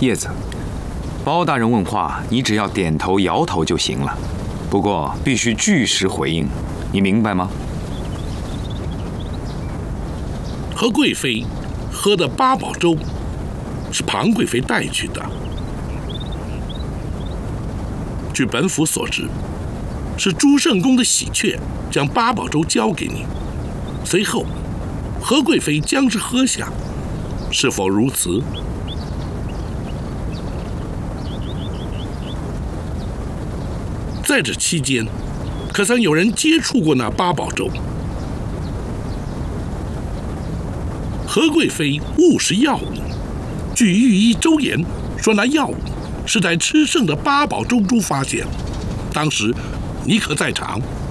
叶子，包大人问话，你只要点头摇头就行了，不过必须据实回应，你明白吗？ 何贵妃喝的八宝粥是庞贵妃带去的。据本府所知，是朱圣公的喜鹊将八宝粥交给你，随后何贵妃将之喝下，是否如此？在这期间，可曾有人接触过那八宝粥？何贵妃误食药物，据御医周言说，那药物是在吃剩的八宝粥中发现，当时你可在场？